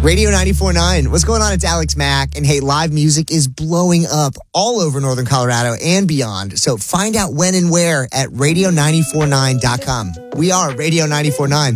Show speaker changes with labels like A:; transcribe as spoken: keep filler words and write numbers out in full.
A: Radio ninety-four point nine. What's going on? It's Alex Mack. And hey, live music is blowing up all over Northern Colorado and beyond. So find out when and where at radio nine four nine dot com. We are Radio ninety-four point nine.